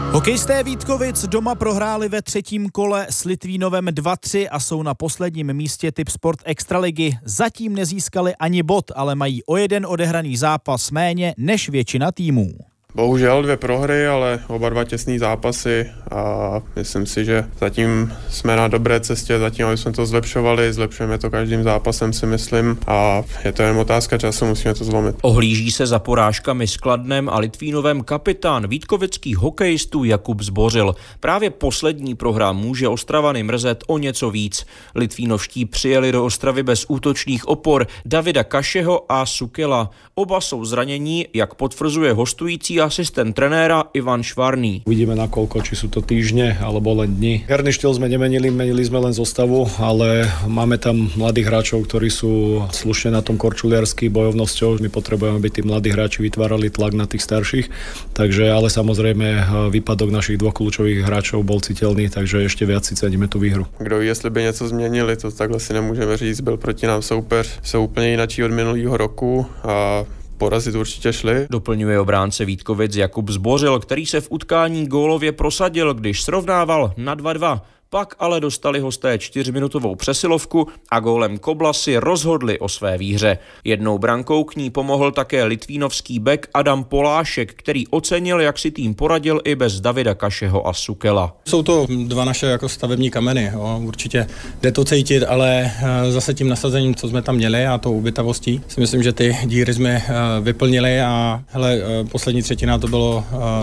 Hokejisté Vítkovic doma prohráli ve třetím kole s Litvínovem 2-3 a jsou na posledním místě Tipsport Extraligy. Zatím nezískali ani bod, ale mají o jeden odehraný zápas méně než většina týmů. Bohužel 2 prohry, ale oba 2 těsný zápasy a myslím si, že zatím jsme na dobré cestě, zatím aby jsme to zlepšovali, zlepšujeme to každým zápasem, si myslím, a je to jen otázka času, musíme to zlomit. Ohlíží se za porážkami s Kladnem a Litvínovem kapitán vítkovických hokejistů Jakub Zbořil. Právě poslední prohra může Ostravany mrzet o něco víc. Litvínovští přijeli do Ostravy bez útočných opor Davida Kašeho a Sukela. Oba jsou zranění, jak potvrzuje hostující asistent trenéra Ivan Švarný. Uvidíme nakoľko, či sú to týždne alebo len dni. Herný štýl sme nemenili, menili sme len zostavu, ale máme tam mladých hráčov, ktorí sú slušne na tom korčuliarsky bojovnosťou. My potrebujeme, aby tí mladí hráči vytvárali tlak na tých starších. Takže ale samozrejme výpadok našich 2 kľúčových hráčov bol citeľný, takže ešte viac si ceníme tú výhru. Kdo ví, jestli by něco změnili, to takhle si nemůžeme říct. Byl proti nám soupeř, jsou úplně jináčí od minulého roku a porazit určitě šli. Doplňuje obránce Vítkovic Jakub Zbořil, který se v utkání gólově prosadil, když srovnával na 2-2. Pak ale dostali hosté 4minutovou přesilovku a gólem Kobla si rozhodli o své výhře. Jednou brankou k ní pomohl také litvínovský bek Adam Polášek, který ocenil, jak si tým poradil i bez Davida Kašeho a Sukela. Jsou to 2 naše jako stavební kameny, jo. Určitě jde to cítit, ale zase tím nasazením, co jsme tam měli a tou ubytavostí, si myslím, že ty díry jsme vyplnili a hele, poslední třetina to bylo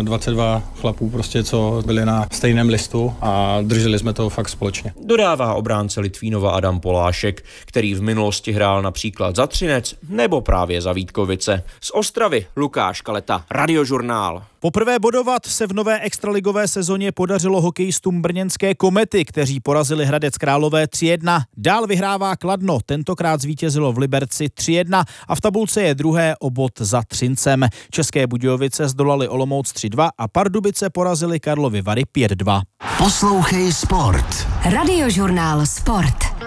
22 chlapů prostě, co byli na stejném listu a drželi jsme to fakt společně. Dodává obránce Litvínova Adam Polášek, který v minulosti hrál například za Třinec nebo právě za Vítkovice. Z Ostravy Lukáš Kaleta, Radiožurnál. Poprvé bodovat se v nové extraligové sezóně podařilo hokejistům brněnské Komety, kteří porazili Hradec Králové 3-1. Dál vyhrává Kladno, tentokrát zvítězilo v Liberci 3-1 a v tabulce je druhé o bod za Třincem. České Budějovice zdolali Olomouc 3-2 a Pardubice porazili Karlovy Vary 5-2. Poslouchej sport. Radiožurnál Sport.